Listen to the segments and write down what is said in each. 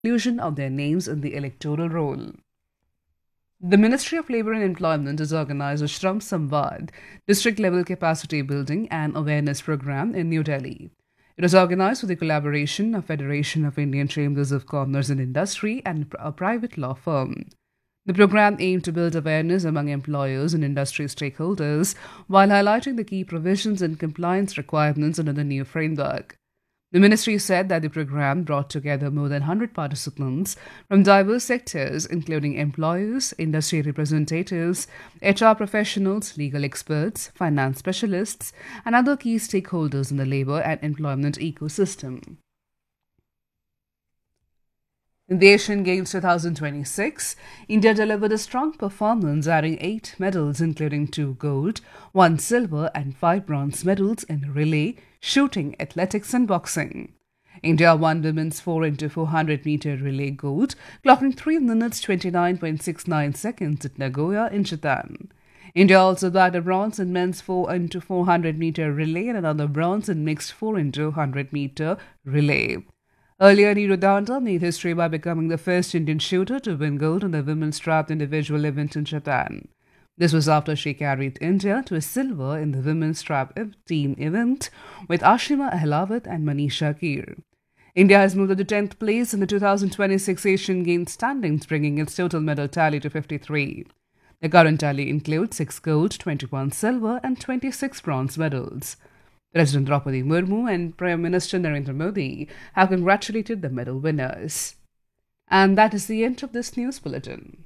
inclusion of their names in the electoral roll. The Ministry of Labour and Employment has organized a Shram Samvad district level capacity building and awareness program in New Delhi. It was organized with the collaboration of Federation of Indian Chambers of Commerce and Industry and a private law firm. The program aimed to build awareness among employers and industry stakeholders while highlighting the key provisions and compliance requirements under the new framework. The ministry said that the program brought together more than 100 participants from diverse sectors, including employers, industry representatives, HR professionals, legal experts, finance specialists, and other key stakeholders in the labor and employment ecosystem. In the Asian Games 2026, India delivered a strong performance, adding 8 medals, including 2 gold, 1 silver, and 5 bronze medals in relay, shooting, athletics, and boxing. India won women's 4 into 400 meter relay gold, clocking 3 minutes 29.69 seconds at Nagoya in Japan. India also bagged a bronze in men's 4 into 400 meter relay and another bronze in mixed 4 into 100 meter relay. Earlier, Neeru Danda made history by becoming the first Indian shooter to win gold in the women's trapped individual event in Japan. This was after she carried India to a silver in the women's trap team event with Ashima Ahlawat and Manisha Keer. India has moved up to 10th place in the 2026 Asian Games standings, bringing its total medal tally to 53. The current tally includes 6 gold, 21 silver, and 26 bronze medals. President Draupadi Murmu and Prime Minister Narendra Modi have congratulated the medal winners. And that is the end of this news bulletin.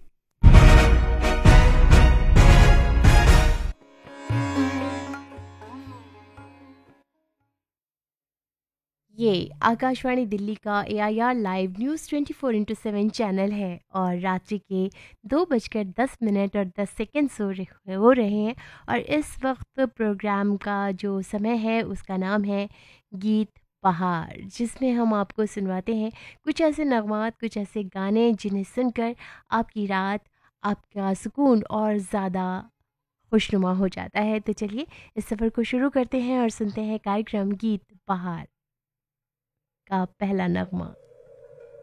ये आकाशवाणी दिल्ली का AIR live news 24/7 channel है और रात्रि के 2:10 और 10 second हो रहे हैं। और इस वक्त प्रोग्राम का जो समय है उसका नाम है गीत पहाड़, जिसमें हम आपको सुनवाते हैं कुछ ऐसे नगमात, कुछ ऐसे गाने जिन्हें सुनकर आपकी रात, आपका सुकून और ज़्यादा खुशनुमा हो जाता है। तो चलिए इस सफ़र को शुरू करते हैं और सुनते हैं कार्यक्रम गीत पहाड़ का पहला नगमा।